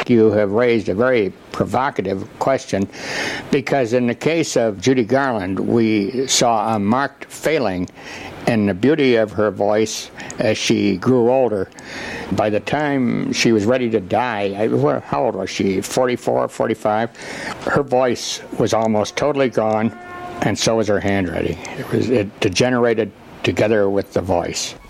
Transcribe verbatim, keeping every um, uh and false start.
think you have raised a very provocative question, because in the case of Judy Garland, we saw a marked failing in the beauty of her voice as she grew older. By the time she was ready to die, I, how old was she, forty-four, forty-five? Her voice was almost totally gone, and so was her handwriting. It was it degenerated together with the voice.